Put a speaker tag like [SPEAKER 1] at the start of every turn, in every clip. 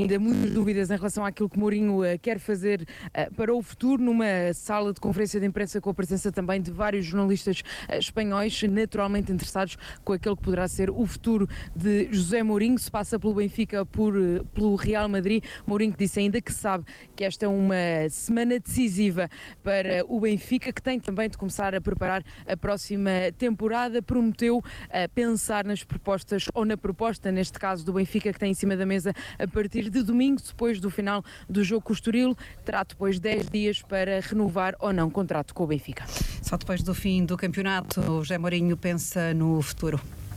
[SPEAKER 1] ainda muitas dúvidas em relação àquilo que Mourinho quer fazer para o futuro, numa sala de conferência de imprensa com a presença também de vários jornalistas espanhóis, naturalmente interessados com aquele que poderá ser o futuro de José Mourinho. Se passa pelo Benfica, pelo Real Madrid. Mourinho disse ainda que sabe que esta é uma semana decisiva para o Benfica, que tem também de começar a preparar a próxima temporada. Prometeu pensar nas propostas, ou na proposta, neste caso, do Benfica, que tem em cima da mesa a partir de domingo, depois do final do jogo com o Estoril. Terá depois 10 dias para renovar ou não contrato com o Benfica.
[SPEAKER 2] Só depois do fim do campeonato, o José Mourinho pensa no futuro.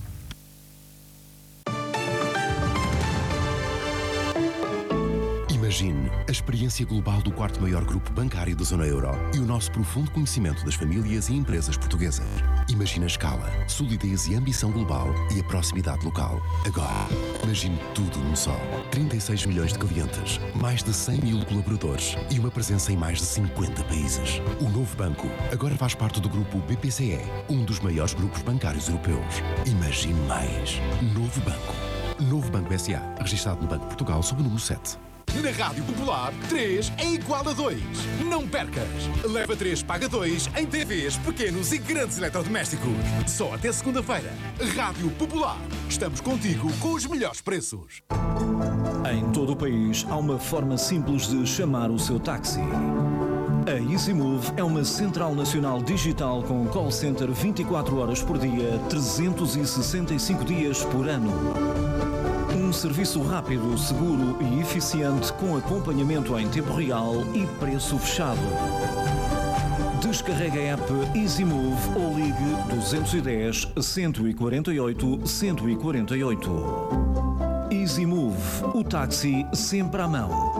[SPEAKER 3] Imagine a experiência global do quarto maior grupo bancário da zona euro e o nosso profundo conhecimento das famílias e empresas portuguesas. Imagine a escala, solidez e ambição global e a proximidade local. Agora, imagine tudo num só. 36 milhões de clientes, mais de 100 mil colaboradores e uma presença em mais de 50 países. O novo banco agora faz parte do grupo BPCE, um dos maiores grupos bancários europeus. Imagine mais. Novo banco. Novo Banco S.A., registado no Banco de Portugal sob o número 7.
[SPEAKER 4] Na Rádio Popular, 3 é igual a 2. Não percas! Leva 3, paga 2 em TVs, pequenos e grandes eletrodomésticos. Só até segunda-feira. Rádio Popular. Estamos contigo com os melhores preços.
[SPEAKER 5] Em todo o país, há uma forma simples de chamar o seu táxi. A EasyMove é uma central nacional digital com call center 24 horas por dia, 365 dias por ano. Um serviço rápido, seguro e eficiente com acompanhamento em tempo real e preço fechado. Descarregue a app EasyMove ou ligue 210 148 148. EasyMove, o táxi sempre à mão.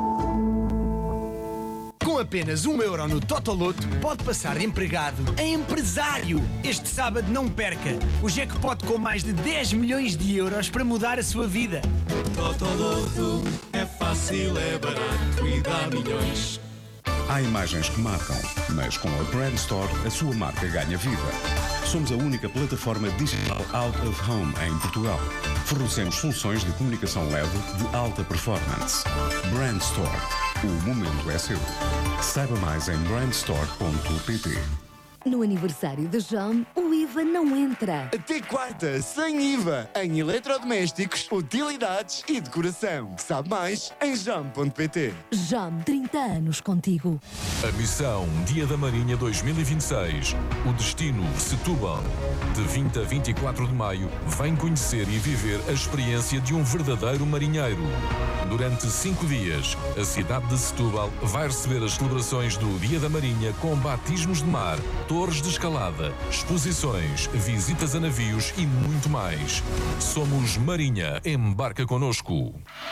[SPEAKER 6] Com apenas €1 no Totoloto, pode passar de empregado a empresário. Este sábado não perca o jackpot com mais de 10 milhões de euros para mudar a sua vida.
[SPEAKER 7] Totoloto é fácil, é barato e dá milhões.
[SPEAKER 8] Há imagens que marcam, mas com a Brand Store a sua marca ganha vida. Somos a única plataforma digital out of home em Portugal. Fornecemos soluções de comunicação LED de alta performance. Brand Store. O momento é seu. Saiba mais em brandstore.pt.
[SPEAKER 9] No aniversário da JAM, o IVA não entra.
[SPEAKER 10] Até quarta, sem IVA, em eletrodomésticos, utilidades e decoração. Sabe mais em jam.pt.
[SPEAKER 9] JAM, 30 anos contigo.
[SPEAKER 11] A missão Dia da Marinha 2026. O destino Setúbal. De 20 a 24 de maio, vem conhecer e viver a experiência de um verdadeiro marinheiro. Durante 5 dias, a cidade de Setúbal vai receber as celebrações do Dia da Marinha com batismos de mar, torres de escalada, exposições, visitas a navios e muito mais. Somos Marinha. Embarca connosco.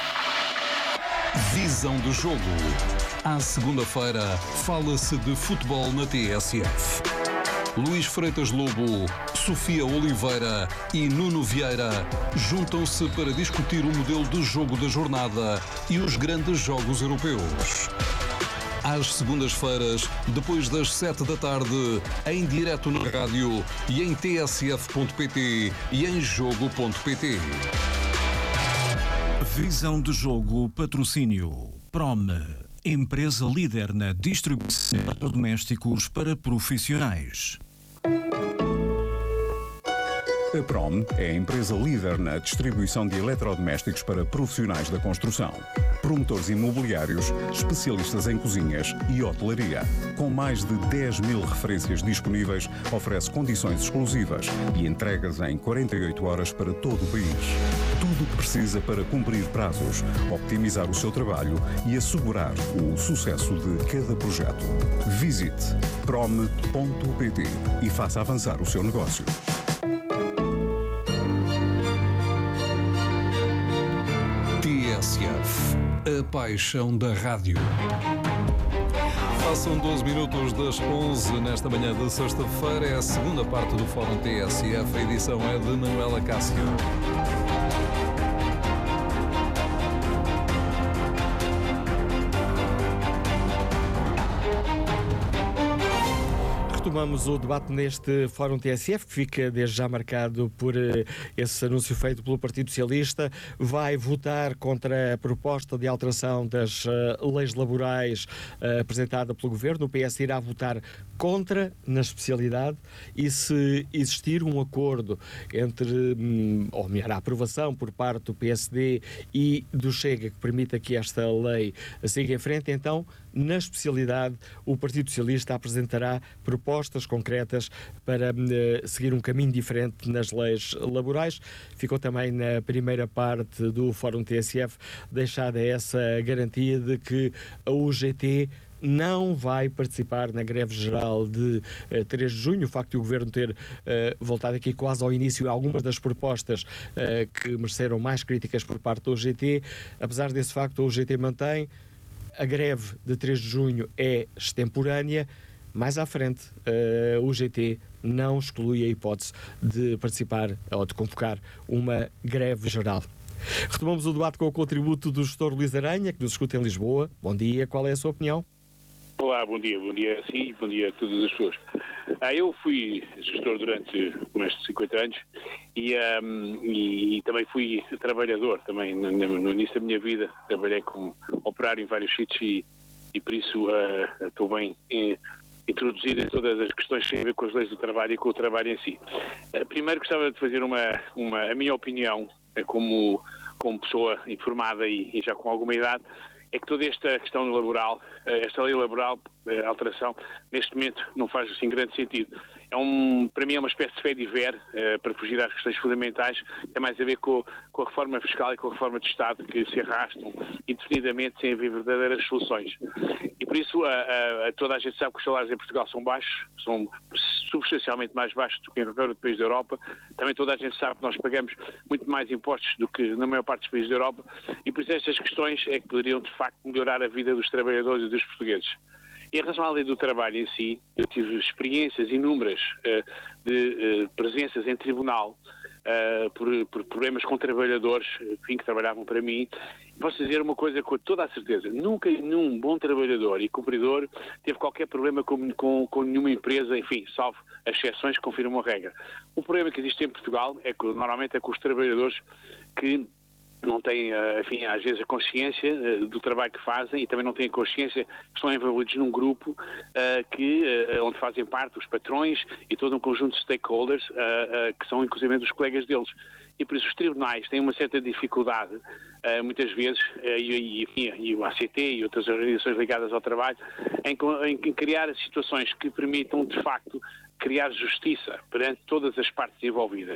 [SPEAKER 12] Visão do jogo. À segunda-feira, fala-se de futebol na TSF. Luís Freitas Lobo, Sofia Oliveira e Nuno Vieira juntam-se para discutir o modelo de jogo da jornada e os grandes jogos europeus. Às segundas-feiras, depois das 7 da tarde, em direto na rádio e em tsf.pt e em jogo.pt.
[SPEAKER 5] Visão de jogo, patrocínio. Prome, empresa líder na distribuição de eletrodomésticos para profissionais.
[SPEAKER 8] A Prom é a empresa líder na distribuição de eletrodomésticos para profissionais da construção. Promotores imobiliários, especialistas em cozinhas e hotelaria. Com mais de 10 mil referências disponíveis, oferece condições exclusivas e entregas em 48 horas para todo o país. Tudo o que precisa para cumprir prazos, optimizar o seu trabalho e assegurar o sucesso de cada projeto. Visite prom.pt e faça avançar o seu negócio.
[SPEAKER 12] TSF, a paixão da rádio. Passam 12 minutos das 11 nesta manhã de sexta-feira. É a segunda parte do Fórum TSF. A edição é de Manuela Cássio.
[SPEAKER 13] Retomamos o debate neste Fórum TSF, que fica desde já marcado por esse anúncio feito pelo Partido Socialista. Vai votar contra a proposta de alteração das leis laborais apresentada pelo Governo. O PS irá votar contra na especialidade e, se existir um acordo entre, ou melhor, a aprovação por parte do PSD e do Chega que permita que esta lei siga em frente, então, na especialidade, o Partido Socialista apresentará propostas concretas para seguir um caminho diferente nas leis laborais. Ficou também na primeira parte do Fórum TSF deixada essa garantia de que a UGT não vai participar na greve geral de 3 de junho. O facto de o Governo ter voltado aqui quase ao início algumas das propostas que mereceram mais críticas por parte da UGT. Apesar desse facto, a UGT mantém a greve de 3 de junho é extemporânea. Mais à frente, a UGT não exclui a hipótese de participar ou de convocar uma greve geral. Retomamos o debate com o contributo do gestor Luís Aranha, que nos escuta em Lisboa. Bom dia, qual é a sua opinião?
[SPEAKER 14] Olá, bom dia a si, bom dia a todas as pessoas. Eu fui gestor durante mais de 50 anos e também fui trabalhador, também no início da minha vida, trabalhei como operário em vários sítios e por isso estou bem introduzido em todas as questões que têm a ver com as leis do trabalho e com o trabalho em si. Primeiro gostava de fazer a minha opinião como pessoa informada e já com alguma idade, é que toda esta questão laboral, esta lei laboral, a alteração, neste momento não faz assim grande sentido. Para mim é uma espécie de fé-de-ver para fugir às questões fundamentais, tem mais a ver com a reforma fiscal e com a reforma de Estado que se arrastam indefinidamente sem haver verdadeiras soluções. E por isso toda a gente sabe que os salários em Portugal são baixos, são substancialmente mais baixos do que em qualquer outro país da Europa. Também toda a gente sabe que nós pagamos muito mais impostos do que na maior parte dos países da Europa e por isso estas questões é que poderiam de facto melhorar a vida dos trabalhadores e dos portugueses. Em relação à lei do trabalho em si, eu tive experiências inúmeras de presenças em tribunal por problemas com trabalhadores, enfim, que trabalhavam para mim. Posso dizer uma coisa com toda a certeza: nunca nenhum bom trabalhador e cumpridor teve qualquer problema com nenhuma empresa, enfim, salvo as exceções que confirmam a regra. O problema que existe em Portugal é que normalmente é com os trabalhadores que não têm, enfim, às vezes a consciência do trabalho que fazem e também não têm a consciência que estão envolvidos num grupo onde fazem parte os patrões e todo um conjunto de stakeholders que são inclusive os colegas deles. E por isso os tribunais têm uma certa dificuldade, muitas vezes, e o ACT e outras organizações ligadas ao trabalho, em criar situações que permitam, de facto, criar justiça perante todas as partes envolvidas.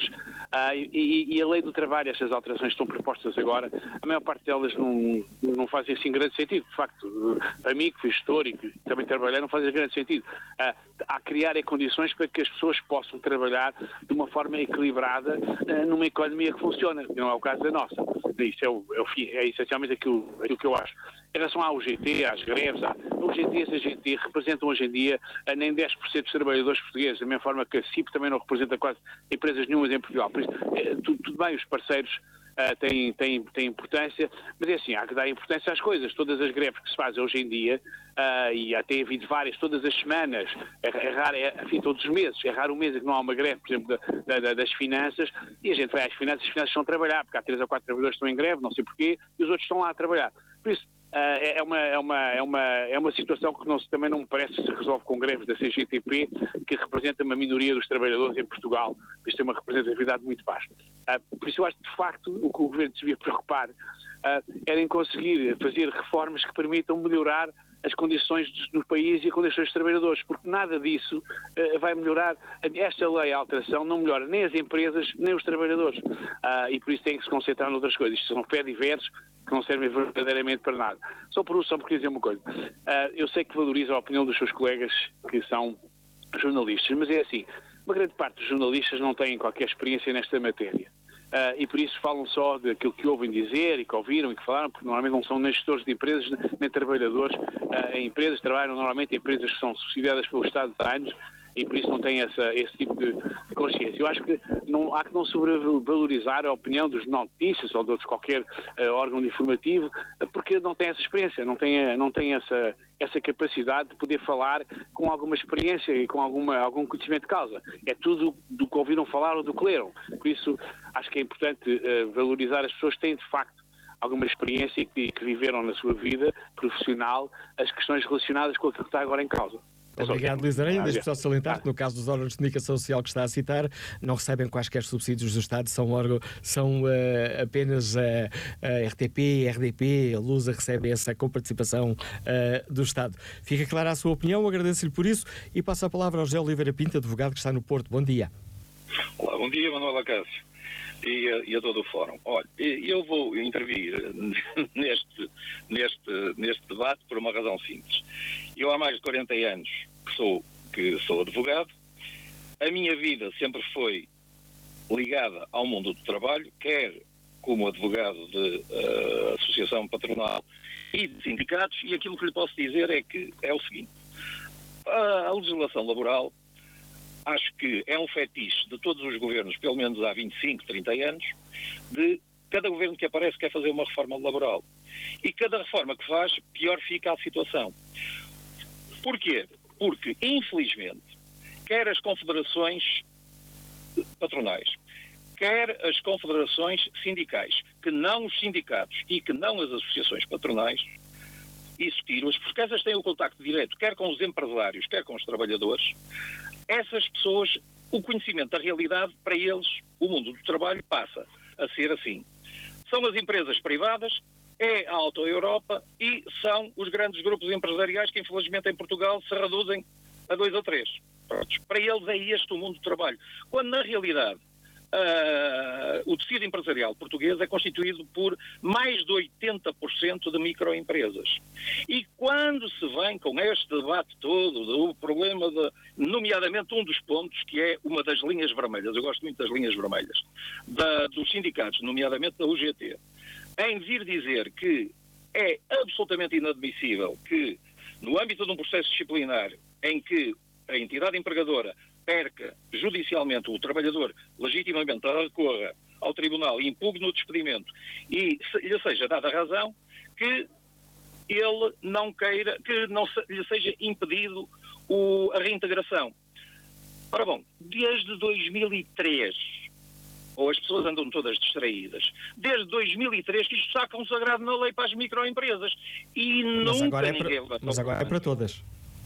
[SPEAKER 14] E a lei do trabalho, estas alterações que estão propostas agora, a maior parte delas não fazem assim grande sentido. De facto, para mim, que fui gestor e que também trabalhei, não fazem grande sentido. Há criar condições para que as pessoas possam trabalhar de uma forma equilibrada numa economia que funciona, que não é o caso da nossa. Isso é essencialmente aquilo que eu acho. Em relação à UGT, às greves, a UGT e a CGT representam hoje em dia nem 10% dos trabalhadores portugueses, da mesma forma que a CIP também não representa quase empresas nenhumas em Portugal. Por isso, tudo bem, os parceiros têm importância, mas é assim, há que dar importância às coisas. Todas as greves que se fazem hoje em dia, e até havido várias, todas as semanas, enfim, todos os meses, é raro um mês em que não há uma greve, por exemplo, das finanças, e a gente vai às finanças, as finanças estão a trabalhar, porque há 3 ou 4 trabalhadores que estão em greve, não sei porquê, e os outros estão lá a trabalhar. Por isso, é uma situação que também não me parece que se resolve com greves da CGTP, que representa uma minoria dos trabalhadores em Portugal. Isto tem uma representatividade muito baixa. Por isso eu acho que, de facto, o que o Governo devia preocupar era em conseguir fazer reformas que permitam melhorar as condições do país e as condições dos trabalhadores, porque nada disso vai melhorar. Esta lei, a alteração, não melhora nem as empresas, nem os trabalhadores. E por isso tem que se concentrar noutras coisas. Isto são fé-diversos que não servem verdadeiramente para nada. Só por dizer uma coisa. Eu sei que valorizo a opinião dos seus colegas que são jornalistas, mas é assim, uma grande parte dos jornalistas não têm qualquer experiência nesta matéria. E por isso falam só daquilo que ouvem dizer e que ouviram e que falaram, porque normalmente não são nem gestores de empresas, nem trabalhadores em empresas, trabalham normalmente em empresas que são subsidiadas pelo Estado há anos e por isso não têm esse tipo de consciência. Eu acho que há que não sobrevalorizar a opinião dos notícias ou de outros qualquer órgão informativo, porque não tem essa experiência, não tem essa capacidade de poder falar com alguma experiência e com algum conhecimento de causa. É tudo do que ouviram falar ou do que leram. Por isso, acho que é importante valorizar as pessoas que têm, de facto, alguma experiência e que viveram na sua vida profissional as questões relacionadas com aquilo que está agora em causa.
[SPEAKER 13] Obrigado, Luís Aranha. Deixe-me só salientar que, no caso dos órgãos de comunicação social que está a citar, não recebem quaisquer subsídios do Estado, são apenas a RTP, a RDP, a Lusa recebem essa coparticipação do Estado. Fica clara a sua opinião, agradeço-lhe por isso e passo a palavra ao José Oliveira Pinto, advogado que está no Porto. Bom dia.
[SPEAKER 15] Olá, bom dia, Manuel Acácio. E a todo o fórum. Olha, eu vou intervir neste debate por uma razão simples. Eu há mais de 40 anos que sou advogado. A minha vida sempre foi ligada ao mundo do trabalho, quer como advogado de associação patronal e de sindicatos, e aquilo que lhe posso dizer é o seguinte. A legislação laboral acho que é um fetiche de todos os governos, pelo menos há 25, 30 anos, de cada governo que aparece quer fazer uma reforma laboral. E cada reforma que faz, pior fica a situação. Porquê? Porque, infelizmente, quer as confederações patronais, quer as confederações sindicais, que não os sindicatos e que não as associações patronais, isso tiro-as, porque essas têm o contacto direto, quer com os empresários, quer com os trabalhadores. Essas pessoas, o conhecimento da realidade, para eles, o mundo do trabalho passa a ser assim. São as empresas privadas, é a Auto Europa e são os grandes grupos empresariais que, infelizmente, em Portugal se reduzem a 2 ou 3. Para eles é este o mundo do trabalho. Quando, na realidade, o tecido empresarial português é constituído por mais de 80% de microempresas. E quando se vem com este debate todo do problema, nomeadamente um dos pontos que é uma das linhas vermelhas, eu gosto muito das linhas vermelhas, dos sindicatos, nomeadamente da UGT, em vir dizer que é absolutamente inadmissível que, no âmbito de um processo disciplinar em que a entidade empregadora perca judicialmente o trabalhador legitimamente recorra ao tribunal e impugne o despedimento e lhe seja dada a razão, que ele não queira, que não lhe seja impedido a reintegração. Ora bom, desde 2003, ou as pessoas andam todas distraídas, desde 2003 que isto está consagrado na lei para as microempresas e
[SPEAKER 13] mas agora é para todas.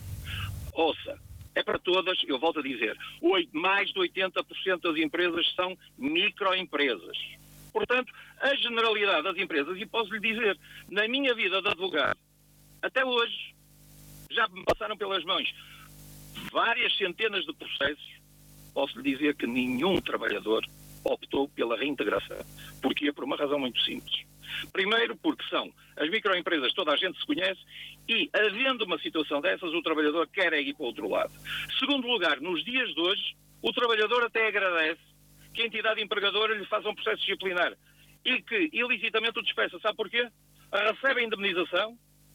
[SPEAKER 15] Ouça, é para todas, eu volto a dizer, mais de 80% das empresas são microempresas. Portanto, a generalidade das empresas, e posso lhe dizer, na minha vida de advogado, até hoje, já me passaram pelas mãos várias centenas de processos, posso lhe dizer que nenhum trabalhador optou pela reintegração. Porquê? Por uma razão muito simples. Primeiro, porque são as microempresas, toda a gente se conhece, e, havendo uma situação dessas, o trabalhador quer ir para o outro lado. Segundo lugar, nos dias de hoje, o trabalhador até agradece que a entidade empregadora lhe faça um processo disciplinar e que, ilicitamente, o despeça. Sabe porquê? Recebe a indemnização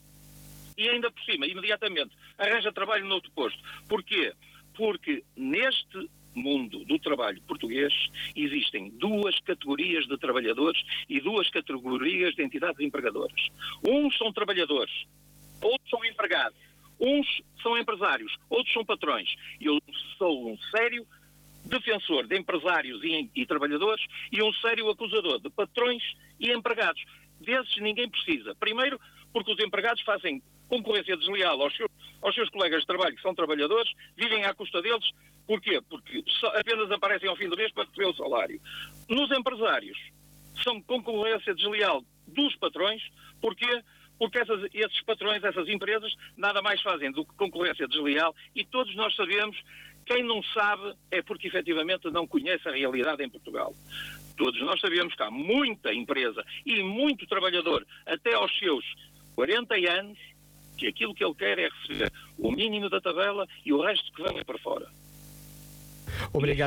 [SPEAKER 15] e, ainda por cima, imediatamente, arranja trabalho noutro posto. Porquê? Porque neste mundo do trabalho português existem duas categorias de trabalhadores e duas categorias de entidades empregadoras. Uns são trabalhadores, outros são empregados, uns são empresários, outros são patrões. Eu sou um sério defensor de empresários e trabalhadores e um sério acusador de patrões e empregados. Desses ninguém precisa. Primeiro, porque os empregados fazem concorrência desleal aos seus colegas de trabalho que são trabalhadores, vivem à custa deles. Porquê? Porque apenas aparecem ao fim do mês para receber o salário. Nos empresários, são concorrência desleal dos patrões. Porquê? Porque esses patrões, essas empresas, nada mais fazem do que concorrência desleal e todos nós sabemos, quem não sabe é porque efetivamente não conhece a realidade em Portugal. Todos nós sabemos que há muita empresa e muito trabalhador, até aos seus 40 anos, que aquilo que ele quer é receber o mínimo da tabela e o resto que vem para fora.
[SPEAKER 13] Obrigado,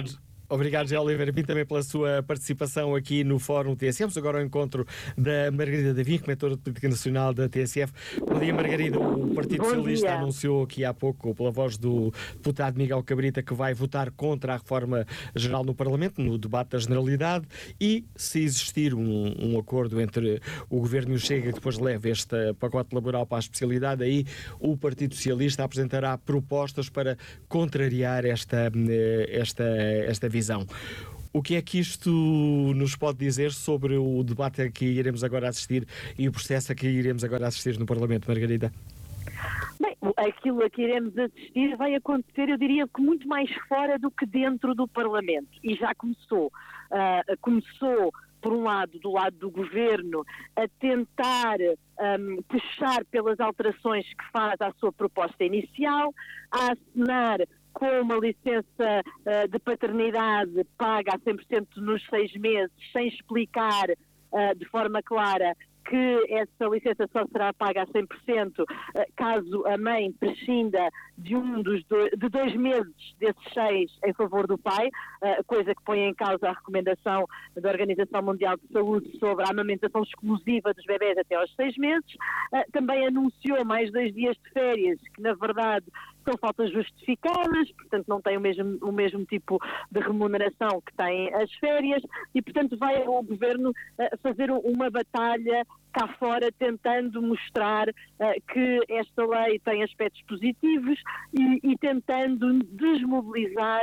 [SPEAKER 13] Obrigado, José Oliveira Pinto, também pela sua participação aqui no Fórum TSF. Vamos agora ao encontro da Margarida Davim, comentora de Política Nacional da TSF. Bom dia, Margarida. O Partido Socialista anunciou aqui há pouco, pela voz do deputado Miguel Cabrita, que vai votar contra a reforma geral no Parlamento, no debate da Generalidade, e se existir um acordo entre o Governo e o Chega, que depois leve este pacote laboral para a especialidade, aí o Partido Socialista apresentará propostas para contrariar esta visão. O que é que isto nos pode dizer sobre o debate a que iremos agora assistir e o processo a que iremos agora assistir no Parlamento, Margarida?
[SPEAKER 16] Bem, aquilo a que iremos assistir vai acontecer, eu diria que muito mais fora do que dentro do Parlamento. E já começou. Começou, por um lado, do lado do Governo, a tentar puxar pelas alterações que faz à sua proposta inicial, a assinar com uma licença de paternidade paga a 100% nos 6 meses, sem explicar de forma clara que essa licença só será paga a 100% caso a mãe prescinda de de 2 meses desses 6 em favor do pai, coisa que põe em causa a recomendação da Organização Mundial de Saúde sobre a amamentação exclusiva dos bebés até aos 6 meses. Também anunciou mais 2 dias de férias, que na verdade são faltas justificadas, portanto não tem o mesmo tipo de remuneração que têm as férias e, portanto, vai o Governo fazer uma batalha cá fora tentando mostrar que esta lei tem aspectos positivos e tentando desmobilizar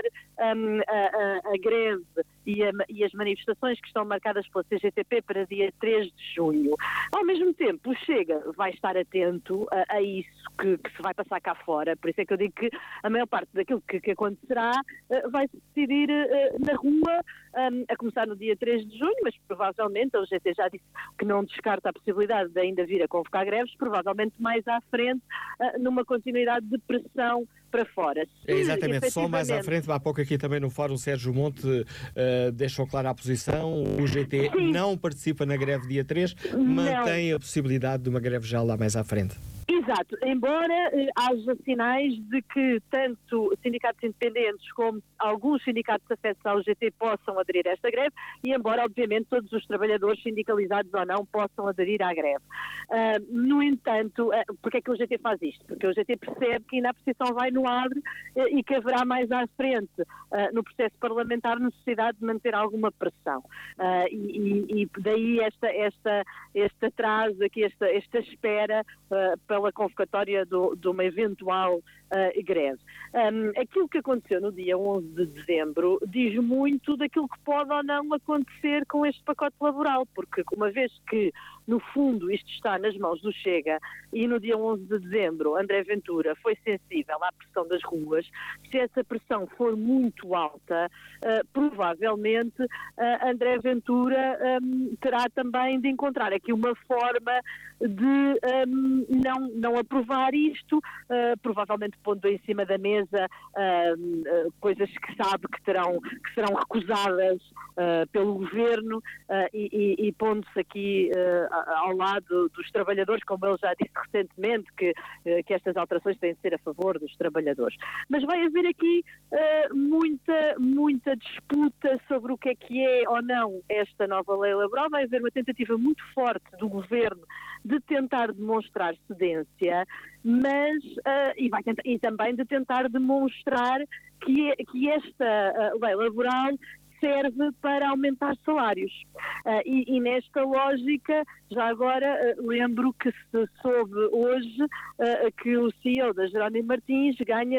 [SPEAKER 16] a greve e as manifestações que estão marcadas pela CGTP para dia 3 de junho. Ao mesmo tempo, o Chega vai estar atento a isso que se vai passar cá fora, por isso é que eu digo que a maior parte daquilo que acontecerá vai-se decidir na rua, a começar no dia 3 de junho, mas provavelmente, a UGT já disse que não descarta a possibilidade de ainda vir a convocar greves, provavelmente mais à frente, numa continuidade de pressão para fora.
[SPEAKER 13] Exatamente, só mais à frente, há pouco aqui também no Fórum Sérgio Monte deixou clara a posição, o UGT não participa na greve dia 3, mantém a possibilidade de uma greve já lá mais à frente.
[SPEAKER 16] Exato, embora haja sinais de que tanto sindicatos independentes como alguns sindicatos afetos ao UGT possam aderir a esta greve e embora, obviamente, todos os trabalhadores sindicalizados ou não possam aderir à greve. No entanto, porque é que o UGT faz isto? Porque o UGT percebe que ainda a posição vai no ar e que haverá mais à frente, no processo parlamentar, necessidade de manter alguma pressão. E daí este atraso, aqui esta espera pela convocatória de uma eventual greve. Aquilo que aconteceu no dia 11 de dezembro diz muito daquilo que pode ou não acontecer com este pacote laboral, porque uma vez que, no fundo, isto está nas mãos do Chega e no dia 11 de dezembro André Ventura foi sensível à pressão das ruas, se essa pressão for muito alta, provavelmente André Ventura terá também de encontrar aqui uma forma de não aprovar isto, provavelmente pondo em cima da mesa coisas que sabe que serão recusadas pelo Governo e pondo-se aqui ao lado dos trabalhadores, como ele já disse recentemente, que estas alterações têm de ser a favor dos trabalhadores. Mas vai haver aqui muita disputa sobre o que é ou não esta nova lei laboral. Vai haver uma tentativa muito forte do Governo de tentar demonstrar cedência, mas e também de tentar demonstrar que esta lei laboral serve para aumentar salários. E nesta lógica, já agora lembro que se soube hoje que o CEO da Jerónimo Martins ganha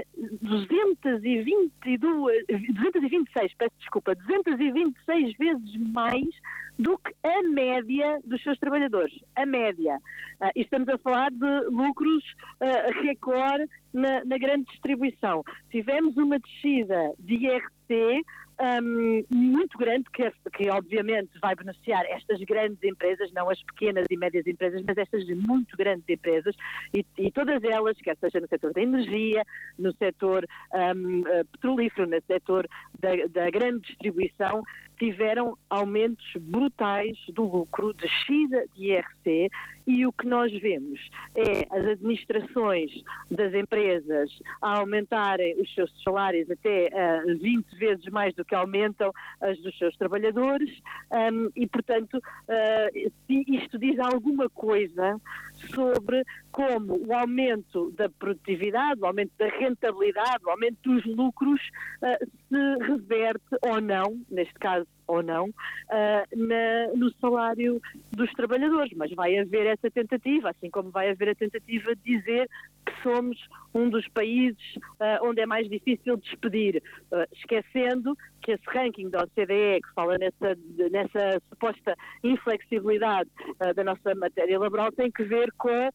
[SPEAKER 16] 226 vezes mais do que a média dos seus trabalhadores. A média. E estamos a falar de lucros recorde na grande distribuição. Tivemos uma descida de IRC muito grande, que obviamente vai beneficiar estas grandes empresas, não as pequenas e médias empresas, mas estas muito grandes empresas, e todas elas, quer seja no setor da energia, no setor petrolífero, no setor da grande distribuição, tiveram aumentos brutais do lucro, descida de IRC, e o que nós vemos é as administrações das empresas a aumentarem os seus salários até 20 vezes mais do que aumentam as dos seus trabalhadores, e, portanto, isto diz alguma coisa sobre como o aumento da produtividade, o aumento da rentabilidade, o aumento dos lucros se reverte ou não, neste caso ou não, no salário dos trabalhadores. Mas vai haver essa tentativa, assim como vai haver a tentativa de dizer que somos um dos países onde é mais difícil despedir, esquecendo que esse ranking da OCDE, que fala nessa suposta inflexibilidade da nossa matéria laboral, tem que ver com